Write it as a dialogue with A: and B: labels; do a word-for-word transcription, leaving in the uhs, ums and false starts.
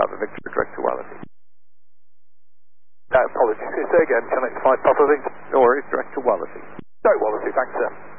A: Papa Victor, direct to Wallasey.
B: Uh, apologies. Say again, Connect five Papa Victor.
A: No worries, direct to Wallasey.
B: Direct Wallasey, thanks sir.